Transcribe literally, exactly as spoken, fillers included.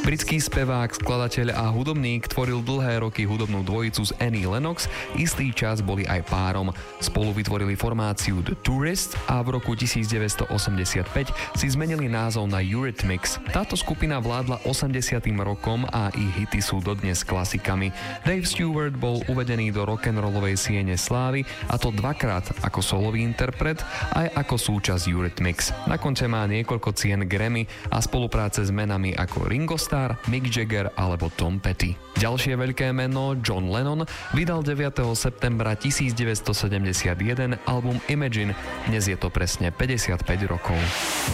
Britský spevák, skladateľ a hudobník tvoril dlhé roky hudobnú dvojicu z Annie Lennox, istý čas boli aj párom. Spolu vytvorili formáciu The Tourists a v roku devätnásťstoosemdesiatpäť si zmenili názov na Eurythmics. Táto skupina vládla osemdesiatym rokom a ich hity sú dodnes klasikami. Dave Stewart bol uvedený do rock'n'rollovej siene slávy, a to dvakrát ako solový interpret aj ako súčasť Eurythmics. Na konte má niekoľko cien Grammy a spolupráce s menami ako Ringo Starr, Mick Jagger alebo Tom Petty. Ďalšie veľké meno, John Lennon, vydal deviateho septembra devätnásťstosedemdesiatjeden album Imagine. Dnes je to presne päťdesiatpäť rokov.